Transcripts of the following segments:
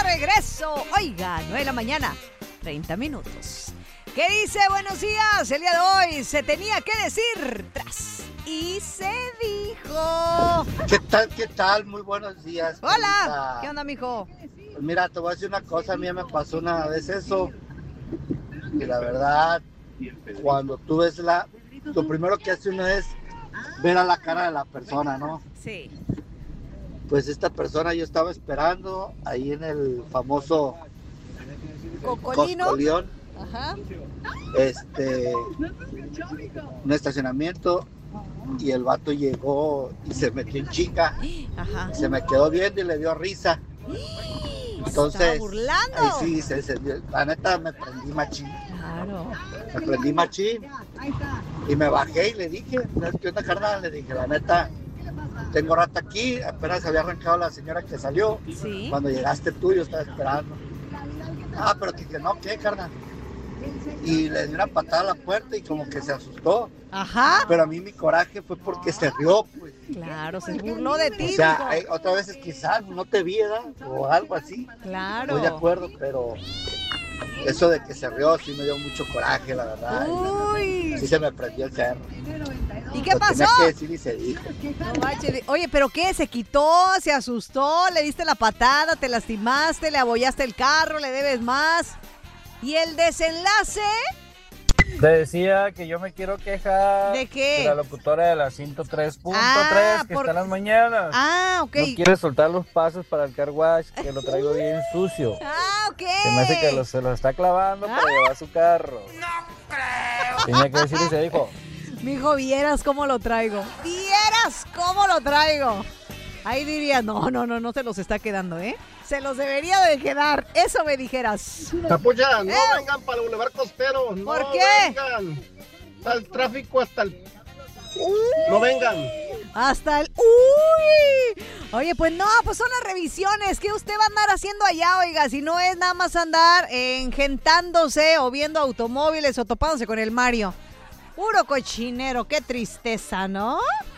regreso. Oiga, 9 de la mañana, 30 minutos. ¿Qué dice? Buenos días. El día de hoy se tenía que decir tras y se dijo. ¿Qué tal? ¿Qué tal? Muy buenos días. Hola. Carita. ¿Qué onda, mijo? Pues mira, te voy a decir una cosa. A mí me pasó una vez eso. Y la verdad, cuando tú ves lo primero que hace uno es ver a la cara de la persona, ¿no? Sí. Pues esta persona yo estaba esperando ahí en el famoso Cocolino. Coscoleón, Ajá. un estacionamiento, y el vato llegó y se metió en chica. Ajá. Se me quedó viendo y le dio risa. Entonces, estaba burlando. ahí sí, la neta me prendí machín. Claro. Me prendí machín. Y me bajé y le dije, ¿qué onda, carnal? Le dije, la neta, tengo rato aquí, apenas había arrancado la señora que salió. Sí. Cuando llegaste tú, yo estaba esperando. Ah, pero te dije, no, ¿qué, carnal? Y le di una patada a la puerta y como que se asustó. Ajá. Pero a mí mi coraje fue porque se rió, pues. Claro, se burló de ti. O sea, mijo. hay otras veces quizás no te vi, ¿verdad? O algo así. Claro. Estoy de acuerdo, pero eso de que se rió sí me dio mucho coraje, la verdad. Uy. Sí se me prendió el cerro. ¿Y qué Lo pasó? tenía que decir y se dijo. No manches. Oye, ¿pero qué? ¿Se quitó? ¿Se asustó? ¿Le diste la patada? ¿Te lastimaste? ¿Le abollaste el carro? ¿Le debes más? ¿Y el desenlace? Te decía que yo me quiero quejar ¿De qué? de la locutora de la 103.3 que por- está en las mañanas. Ah, ok. No quiere soltar los pasos para el car wash, que lo traigo bien sucio. Ah, ok. Se me hace que se lo está clavando para llevar su carro. No creo. Tenía que decir y se dijo. Mijo, vieras cómo lo traigo. Vieras cómo lo traigo. Ahí diría, no se los está quedando, ¿eh? Se los debería de quedar. Eso me dijeras. Capucha, no vengan para el Boulevard Costero. ¿Por no qué? vengan. Está el tráfico hasta el... No vengan. Hasta el... ¡Uy! Oye, pues no, pues son las revisiones. ¿Qué usted va a andar haciendo allá, oiga? Si no es nada más andar engentándose o viendo automóviles o topándose con el Mario. Puro cochinero, qué tristeza, ¿no?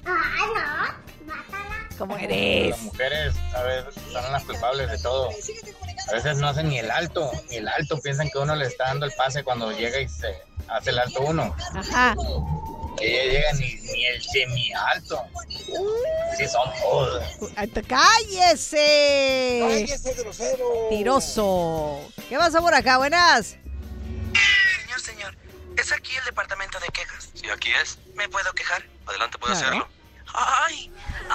¿Cómo eres? Las mujeres a veces son las culpables de todo. A veces no hacen ni el alto. Piensan que uno le está dando el pase cuando llega y se hace el alto uno. Ajá. Ella llega ni el semi alto. Sí son todos. ¡Cállese! ¡Cállese, grosero! Tiroso. ¿Qué pasa por acá? Buenas. Señor, ¿es aquí el departamento de quejas? Sí, aquí es. ¿Me puedo quejar? Adelante, puede Claro. hacerlo. ¡Ay!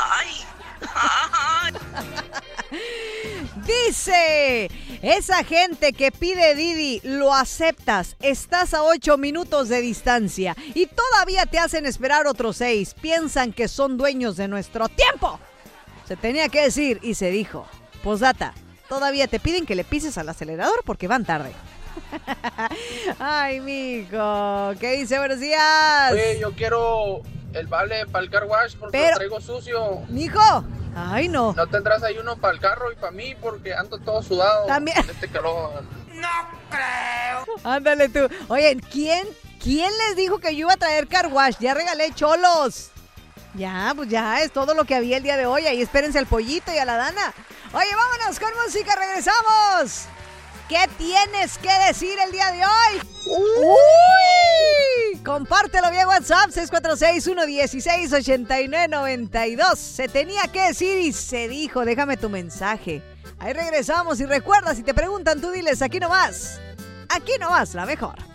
Dice, esa gente que pide Didi, lo aceptas, estás a 8 minutos de distancia y todavía te hacen esperar otros 6. Piensan que son dueños de nuestro tiempo. Se tenía que decir y se dijo. Posdata, todavía te piden que le pises al acelerador porque van tarde. Ay, mijo, ¿qué dice? Buenos días. Oye, yo quiero el vale para el car wash porque Pero- lo traigo sucio. Mijo, ay no. ¿No tendrás ahí uno para el carro y para mí? Porque ando todo sudado. También. con este calor. Ándale tú. Oye, ¿quién les dijo que yo iba a traer car wash? Ya regalé cholos. Ya, pues ya es todo lo que había el día de hoy. Ahí espérense al pollito y a la Dana. Oye, vámonos con música, regresamos. ¿Qué tienes que decir el día de hoy? ¡Uy! Compártelo vía WhatsApp 646-116-8992. Se tenía que decir y se dijo. Déjame tu mensaje. Ahí regresamos y recuerda, si te preguntan, tú diles aquí nomás. Aquí nomás, la mejor.